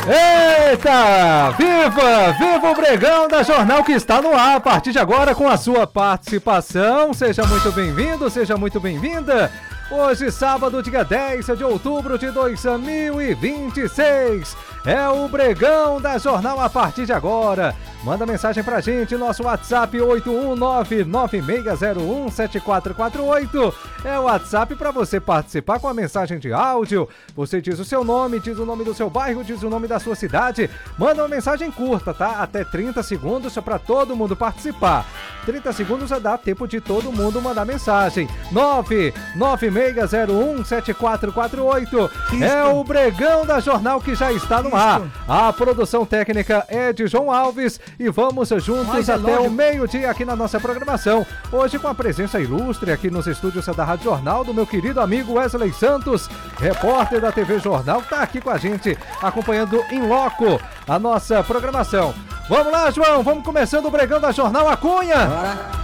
Eita! Viva! Viva o Bregão da Jornal que está no ar a partir de agora com a sua participação. Seja muito bem-vindo, seja muito bem-vinda. Hoje, sábado, dia 10 de outubro de 2026. É o Bregão da Jornal a partir de agora. Manda mensagem pra gente, nosso WhatsApp 81996017448. É o WhatsApp para você participar com a mensagem de áudio. Você diz o seu nome, diz o nome do seu bairro, diz o nome da sua cidade. Manda uma mensagem curta, tá? Até 30 segundos para todo mundo participar. 30 segundos já dá tempo de todo mundo mandar mensagem. 996017448. É o Bregão da Jornal que já está no ar. A produção técnica é de João Alves e vamos juntos até o meio-dia aqui na nossa programação. Hoje com a presença ilustre aqui nos estúdios da Rádio Jornal do meu querido amigo Wesley Santos, repórter da TV Jornal, que está aqui com a gente acompanhando em loco a nossa programação. Vamos lá, João, vamos começando o Bregão da Jornal, a Cunha. Bora.